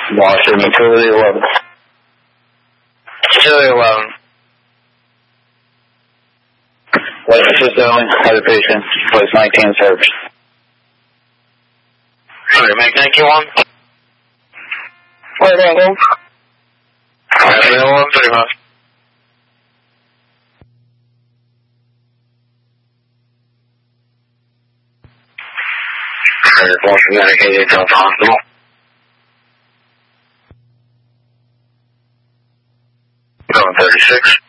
Washington, utility 11. Utility 11. License is only, other patient, place 19 service. Sorry, make 91. Right on, Alright, 1 pretty much. Alright, medicated to the hospital. 36.